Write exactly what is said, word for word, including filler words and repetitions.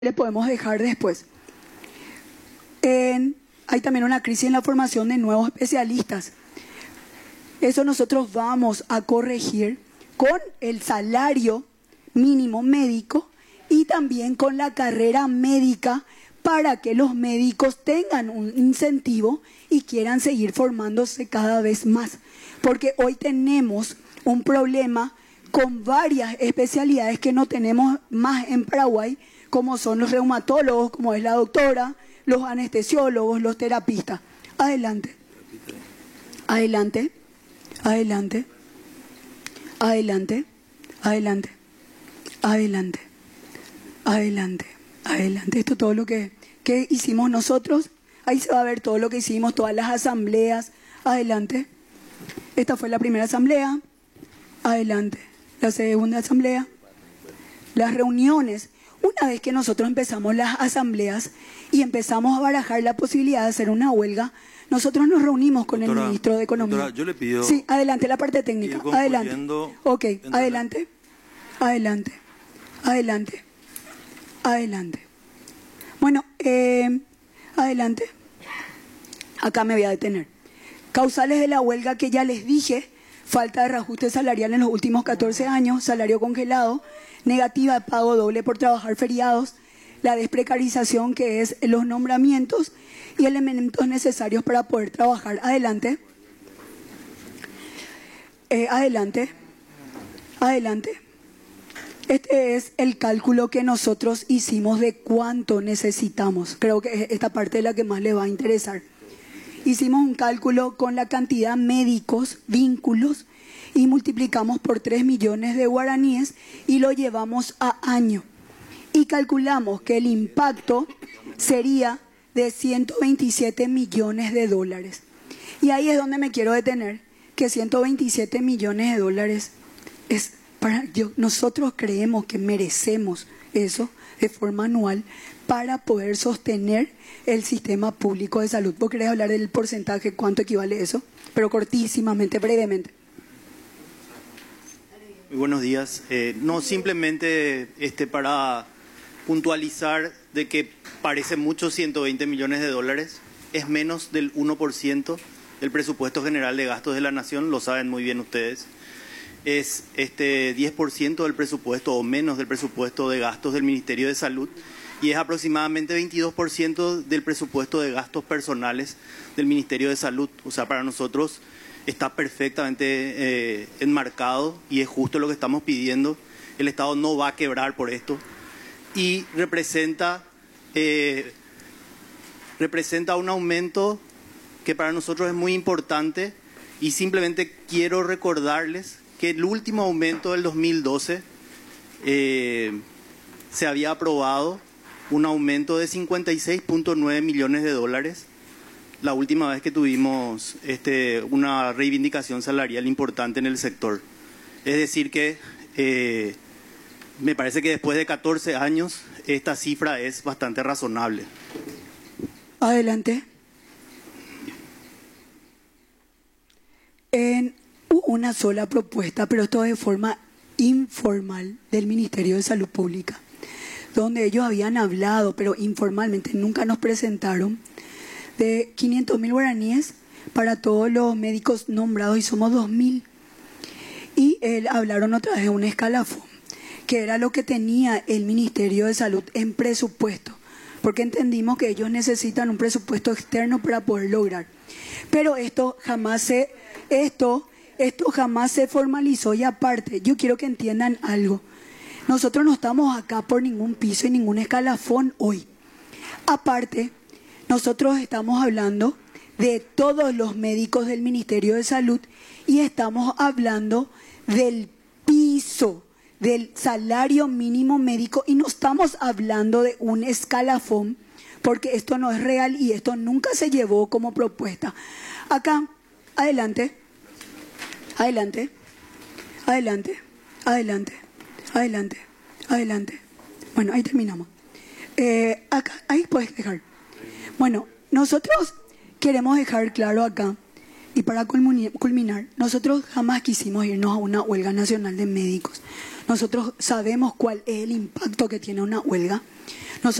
le podemos dejar después. En, hay también una crisis en la formación de nuevos especialistas. Eso nosotros vamos a corregir con el salario mínimo médico y también con la carrera médica para que los médicos tengan un incentivo y quieran seguir formándose cada vez más. Porque hoy tenemos un problema con varias especialidades que no tenemos más en Paraguay, como son los reumatólogos, como es la doctora, los anestesiólogos, los terapistas. Adelante. Adelante. Adelante. Adelante. Adelante. Adelante. Adelante. Adelante. Esto es todo lo que, que hicimos nosotros. Ahí se va a ver todo lo que hicimos, todas las asambleas. Adelante. Esta fue la primera asamblea. Adelante. La segunda asamblea. Las reuniones. Una vez que nosotros empezamos las asambleas y empezamos a barajar la posibilidad de hacer una huelga, nosotros nos reunimos con doctora, el ministro de Economía. Doctora, yo le pido... Sí, adelante, la parte técnica. Adelante. Ok, adelante. Adelante. Adelante. Adelante. Bueno, eh, adelante. Acá me voy a detener. Causales de la huelga que ya les dije: falta de reajuste salarial en los últimos catorce años, salario congelado, negativa de pago doble por trabajar feriados, la desprecarización, que es los nombramientos y elementos necesarios para poder trabajar. Adelante. Eh, adelante. Adelante. Este es el cálculo que nosotros hicimos de cuánto necesitamos. Creo que esta parte es la que más le va a interesar. Hicimos un cálculo con la cantidad de médicos, vínculos, y multiplicamos por tres millones de guaraníes y lo llevamos a año. Y calculamos que el impacto sería de ciento veintisiete millones de dólares. Y ahí es donde me quiero detener, que ciento veintisiete millones de dólares es para yo, nosotros creemos que merecemos eso de forma anual para poder sostener el sistema público de salud. ¿Vos querés hablar del porcentaje, cuánto equivale eso? Pero cortísimamente, brevemente. Muy buenos días. Eh, no, simplemente este, para puntualizar de que parece mucho ciento veinte millones de dólares, es menos del uno por ciento del presupuesto general de gastos de la Nación, lo saben muy bien ustedes. Es este diez por ciento del presupuesto o menos del presupuesto de gastos del Ministerio de Salud y es aproximadamente veintidós por ciento del presupuesto de gastos personales del Ministerio de Salud. O sea, para nosotros está perfectamente eh, enmarcado y es justo lo que estamos pidiendo. El Estado no va a quebrar por esto y representa, eh, representa un aumento que para nosotros es muy importante y simplemente quiero recordarles que el último aumento del dos mil doce eh, se había aprobado un aumento de cincuenta y seis punto nueve millones de dólares. La última vez que tuvimos este, una reivindicación salarial importante en el sector. Es decir que eh, me parece que después de catorce años esta cifra es bastante razonable. Adelante. En una sola propuesta, pero esto de forma informal, del Ministerio de Salud Pública, donde ellos habían hablado, pero informalmente, nunca nos presentaron, de quinientos mil guaraníes para todos los médicos nombrados y somos dos mil. Y él, hablaron otra vez de un escalafón, que era lo que tenía el Ministerio de Salud en presupuesto, porque entendimos que ellos necesitan un presupuesto externo para poder lograr. Pero esto jamás se, esto, esto jamás se formalizó y aparte, yo quiero que entiendan algo. Nosotros no estamos acá por ningún piso y ningún escalafón hoy. Aparte, nosotros estamos hablando de todos los médicos del Ministerio de Salud y estamos hablando del piso, del salario mínimo médico y no estamos hablando de un escalafón porque esto no es real y esto nunca se llevó como propuesta. Acá, adelante, adelante, adelante, adelante, adelante, adelante. Bueno, ahí terminamos. Eh, acá, ahí puedes dejar. Bueno, nosotros queremos dejar claro acá, y para culminar, nosotros jamás quisimos irnos a una huelga nacional de médicos. Nosotros sabemos cuál es el impacto que tiene una huelga.